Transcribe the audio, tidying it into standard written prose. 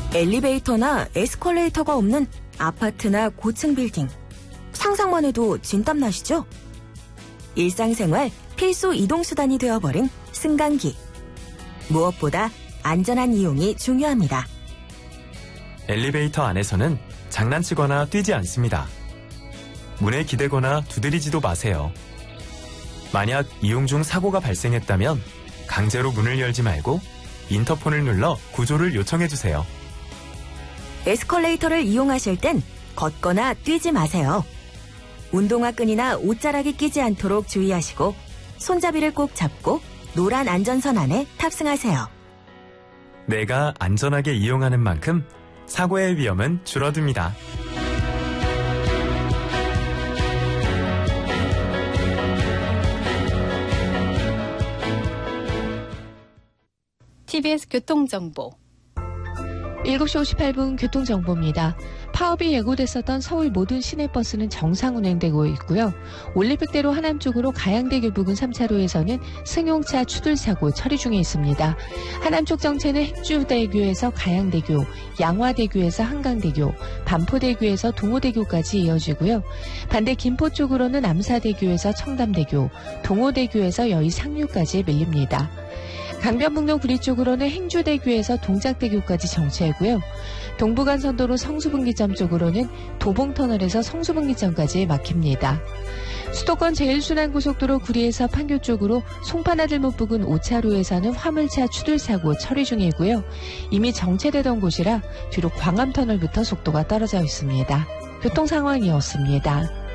엘리베이터나 에스컬레이터가 없는 아파트나 고층 빌딩. 상상만 해도 진땀 나시죠? 일상생활 필수 이동수단이 되어버린 승강기. 무엇보다 안전한 이용이 중요합니다. 엘리베이터 안에서는 장난치거나 뛰지 않습니다. 문에 기대거나 두드리지도 마세요. 만약 이용 중 사고가 발생했다면 강제로 문을 열지 말고 인터폰을 눌러 구조를 요청해주세요. 에스컬레이터를 이용하실 땐 걷거나 뛰지 마세요. 운동화 끈이나 옷자락이 끼지 않도록 주의하시고 손잡이를 꼭 잡고 노란 안전선 안에 탑승하세요. 내가 안전하게 이용하는 만큼 사고의 위험은 줄어듭니다. TBS 교통정보 7시 58분 교통정보입니다. 파업이 예고됐었던 서울 모든 시내버스는 정상 운행되고 있고요. 올림픽대로 하남 쪽으로 가양대교 부근 3차로에서는 승용차 추돌사고 처리 중에 있습니다. 하남 쪽 정체는 행주대교에서 가양대교, 양화대교에서 한강대교, 반포대교에서 동호대교까지 이어지고요. 반대 김포 쪽으로는 남사대교에서 청담대교, 동호대교에서 여의 상류까지 밀립니다. 강변북로 구리 쪽으로는 행주대교에서 동작대교까지 정체고요. 동부간선도로 성수분기점 쪽으로는 도봉터널에서 성수분기점까지 막힙니다. 수도권 제일순환고속도로 구리에서 판교 쪽으로 송파나들목 부근 5차로에서는 화물차 추돌사고 처리 중이고요. 이미 정체되던 곳이라 뒤로 광암터널부터 속도가 떨어져 있습니다. 교통상황이었습니다.